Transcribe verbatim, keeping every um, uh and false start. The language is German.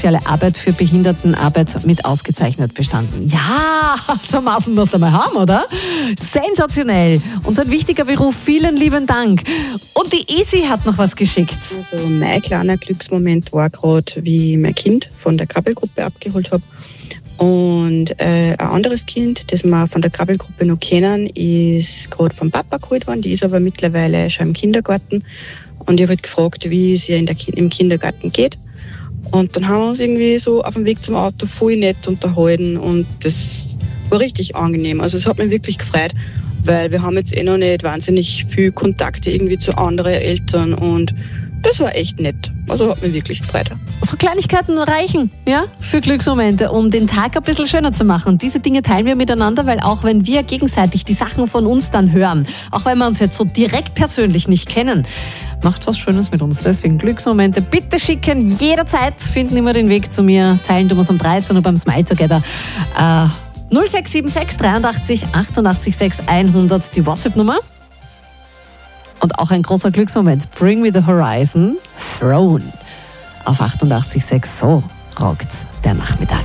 soziale Arbeit für Behindertenarbeit mit ausgezeichnet bestanden. Ja, so Maßen musst du mal haben, oder? Sensationell. Und so ein wichtiger Beruf. Vielen lieben Dank. Und die Isi hat noch was geschickt. Also mein kleiner Glücksmoment war gerade, wie ich mein Kind von der Krabbelgruppe abgeholt habe. Und äh, ein anderes Kind, das wir von der Krabbelgruppe noch kennen, ist gerade vom Papa geholt worden. Die ist aber mittlerweile schon im Kindergarten. Und ich habe halt gefragt, wie es ihr in der Ki- im Kindergarten geht. Und dann haben wir uns irgendwie so auf dem Weg zum Auto voll nett unterhalten. Und das war richtig angenehm. Also es hat mich wirklich gefreut, weil wir haben jetzt eh noch nicht wahnsinnig viel Kontakte irgendwie zu anderen Eltern. Und das war echt nett. Also hat mich wirklich gefreut. So Kleinigkeiten reichen, ja, für Glücksmomente, um den Tag ein bisschen schöner zu machen. Und diese Dinge teilen wir miteinander, weil auch wenn wir gegenseitig die Sachen von uns dann hören, auch wenn wir uns jetzt so direkt persönlich nicht kennen, macht was Schönes mit uns. Deswegen Glücksmomente bitte schicken, jederzeit, finden immer den Weg zu mir. Teilen tun wir es um dreizehn Uhr beim Smile Together. Äh, null sechs sieben sechs dreiundachtzig achtundachtzig sechs hundert, die WhatsApp-Nummer. Und auch ein großer Glücksmoment. Bring Me the Horizon, Throne. Auf achtundachtzig Komma sechs, so rockt der Nachmittag.